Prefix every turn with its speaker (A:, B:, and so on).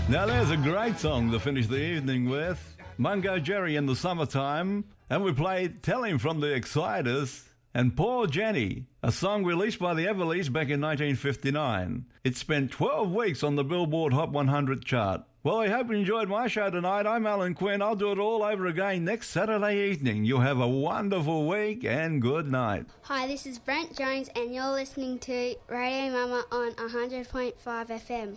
A: Now there's a great song to finish the evening with. Mungo Jerry in the Summertime. And we played Tell Him from the Exciters and Poor Jenny, a song released by the Everleys back in 1959. It spent 12 weeks on the Billboard Hot 100 chart. Well, I hope you enjoyed my show tonight. I'm Alan Quinn. I'll do it all over again next Saturday evening. You have a wonderful week and good night.
B: Hi, this is Brent Jones and you're listening to Radio Mama on 100.5 FM.